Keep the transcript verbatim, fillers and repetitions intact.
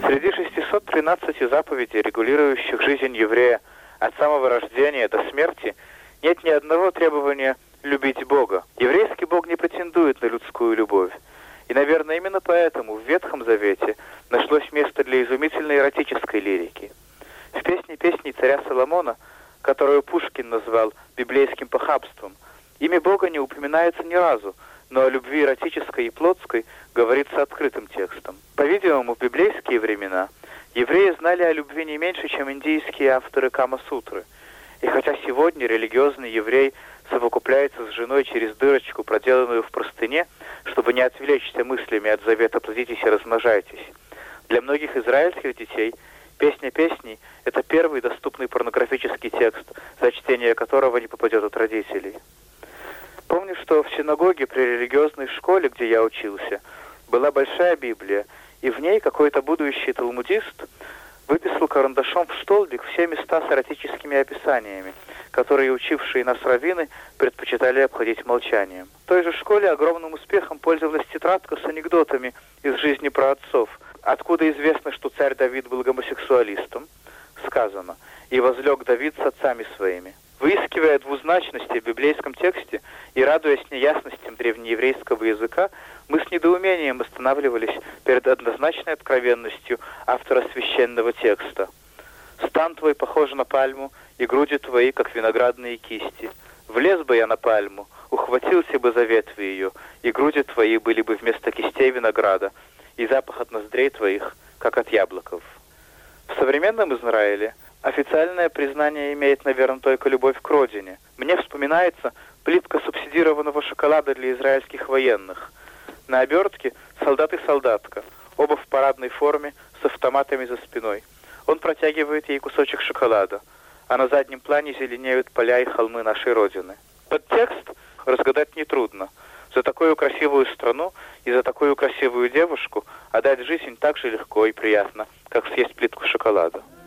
Среди шестисот тринадцати заповедей, регулирующих жизнь еврея от самого рождения до смерти, нет ни одного требования любить Бога. Еврейский Бог не претендует на людскую любовь. И, наверное, именно поэтому в Ветхом Завете нашлось место для изумительной эротической лирики. В «Песне песней» царя Соломона, которую Пушкин назвал библейским похабством, имя Бога не упоминается ни разу, но о любви эротической и плотской говорится открытым текстом. По-видимому, в библейские времена евреи знали о любви не меньше, чем индийские авторы Кама-сутры. И хотя сегодня религиозный еврей совокупляется с женой через дырочку, проделанную в простыне, чтобы не отвлечься мыслями от завета «плодитесь и размножайтесь», для многих израильских детей «Песня песней» — это первый доступный порнографический текст, за чтение которого не попадет от родителей. Помню, что в синагоге при религиозной школе, где я учился, была большая Библия, и в ней какой-то будущий талмудист выписал карандашом в столбик все места с эротическими описаниями, которые учившие нас раввины предпочитали обходить молчанием. В той же школе огромным успехом пользовалась тетрадка с анекдотами из жизни праотцов. Откуда известно, что царь Давид был гомосексуалистом? Сказано: «И возлег Давид с отцами своими». Выискивая двузначности в библейском тексте и радуясь неясностям древнееврейского языка, мы с недоумением останавливались перед однозначной откровенностью автора священного текста. «Стан твой похож на пальму, и груди твои, как виноградные кисти. Влез бы я на пальму, ухватился бы за ветви ее, и груди твои были бы вместо кистей винограда, и запах от ноздрей твоих, как от яблоков». В современном Израиле официальное признание имеет, наверное, только любовь к родине. Мне вспоминается плитка субсидированного шоколада для израильских военных. На обертке солдат и солдатка, оба в парадной форме, с автоматами за спиной. Он протягивает ей кусочек шоколада, а на заднем плане зеленеют поля и холмы нашей Родины. Подтекст разгадать нетрудно. За такую красивую страну и за такую красивую девушку отдать жизнь так же легко и приятно, как съесть плитку шоколада.